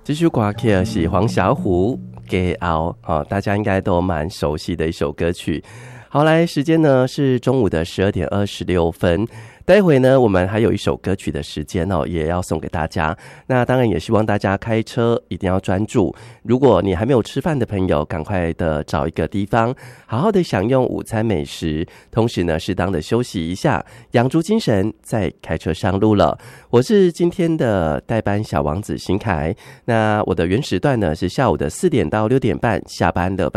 这首歌曲是黄小琥给熬，大家应该都蛮熟悉的一首歌曲。好，来，时间呢是中午的12点26分。待会呢，我们还有一首歌曲的时间也要送给大家。那当然也希望大家开车一定要专注。如果你还没有吃饭的朋友，赶快的找一个地方，好好的享用午餐美食，同时呢，适当的休息一下，养足精神，再开车上路了。我是今天的代班小王子邢凯。那我的原时段呢是下午的4点到6点半下班的。